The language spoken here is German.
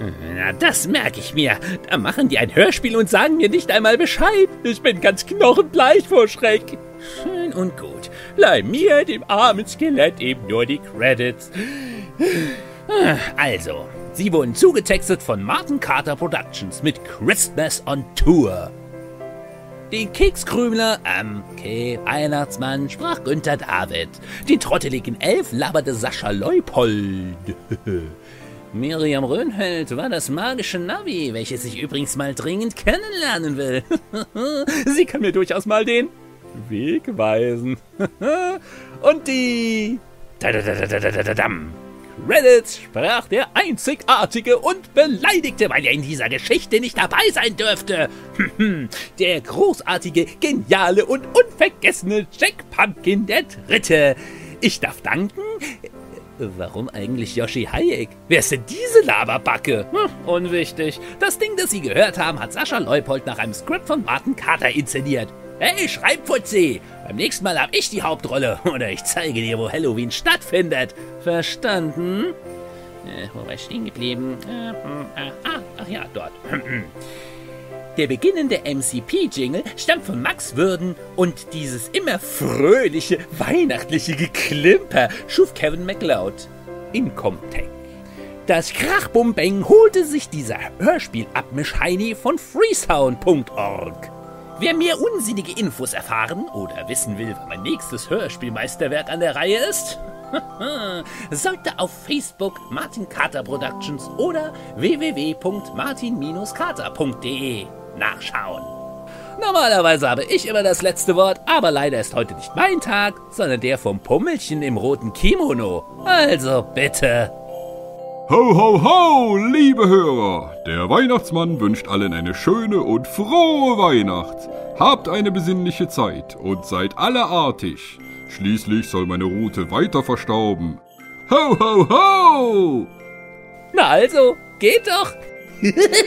Na, das merke ich mir. Da machen die ein Hörspiel und sagen mir nicht einmal Bescheid. Ich bin ganz knochenbleich vor Schreck. Schön und gut. Leih mir, dem armen Skelett, eben nur die Credits. Also, sie wurden zugetextet von Martin Carter Productions mit Christmas on Tour. Den Kekskrümler Weihnachtsmann sprach Günther David. Den trotteligen Elf laberte Sascha Leupold. Miriam Röhnheld war das magische Navi, welches ich übrigens mal dringend kennenlernen will. Sie kann mir durchaus mal den Weg weisen. Und die Credits sprach der Einzigartige und Beleidigte, weil er in dieser Geschichte nicht dabei sein dürfte. Der großartige, geniale und unvergessene Jack Pumpkin der Dritte. Ich darf danken. Warum eigentlich Yoshi Hayek? Wer ist denn diese Laberbacke? Unwichtig. Das Ding, das Sie gehört haben, hat Sascha Leupold nach einem Skript von Martin Carter inszeniert. Hey, Schreibfutzi! Beim nächsten Mal habe ich die Hauptrolle. Oder ich zeige dir, wo Halloween stattfindet. Verstanden? Wo war ich stehen geblieben? Ach ja, dort. Der beginnende MCP-Jingle stammt von Max Würden und dieses immer fröhliche, weihnachtliche Geklimper schuf Kevin MacLeod in Comtech. Das Krachbumbeng holte sich dieser Hörspiel-Abmisch-Heini von freesound.org. Wer mehr unsinnige Infos erfahren oder wissen will, wann mein nächstes Hörspielmeisterwerk an der Reihe ist, sollte auf Facebook Martin Carter Productions oder www.martin-carter.de nachschauen. Normalerweise habe ich immer das letzte Wort, aber leider ist heute nicht mein Tag, sondern der vom Pummelchen im roten Kimono. Also bitte. Ho, ho, ho, liebe Hörer! Der Weihnachtsmann wünscht allen eine schöne und frohe Weihnacht. Habt eine besinnliche Zeit und seid alle artig. Schließlich soll meine Rute weiter verstauben. Ho, ho, ho! Na also, geht doch!